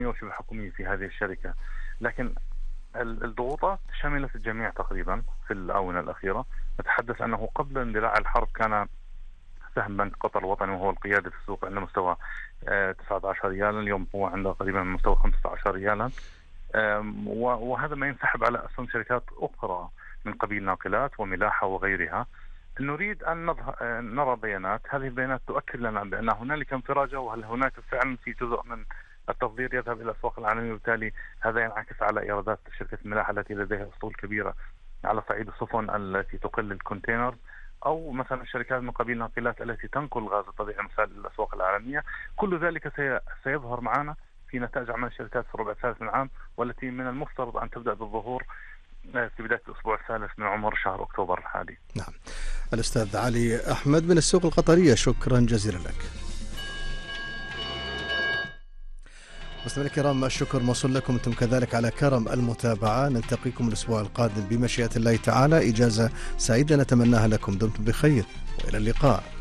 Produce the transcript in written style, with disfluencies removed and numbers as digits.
وشبه حكومية في هذه الشركة، لكن الضغوطات شملت الجميع تقريبا في الآونة الأخيرة. نتحدث أنه قبل اندلاع الحرب كان سهم بنك قطر الوطني وهو القيادي في السوق عند مستوى 19 ريالا، اليوم هو عند قريبا من مستوى 15 ريالا. وهذا ما ينسحب على أسهم شركات أخرى من قبيل ناقلات وملاحة وغيرها. نريد أن نرى بيانات، هذه البيانات تؤكد لنا بأن هنالك انفراجة، وهل هناك فعلا في جزء من التصدير يذهب إلى الأسواق العالمية، وبالتالي هذا ينعكس على إيرادات شركة الملاحة التي لديها أسطول كبيرة على صعيد السفن التي تقل الكونتينر، أو مثلا الشركات من قبيل الناقلات التي تنقل الغاز الطبيعي المسال للأسواق العالمية. كل ذلك سيظهر معنا في نتائج أعمال الشركات في الربع الثالث من العام، والتي من المفترض أن تبدأ بالظهور في بداية الأسبوع الثالث من عمر شهر أكتوبر الحالي. نعم. الأستاذ علي أحمد من السوق القطرية، شكرا جزيلا لك. مستمعينا الكرام، الشكر موصول لكم أنتم كذلك على كرم المتابعة. نلتقيكم الأسبوع القادم بمشيئة الله تعالى. إجازة سعيدة نتمناها لكم، دمتم بخير وإلى اللقاء.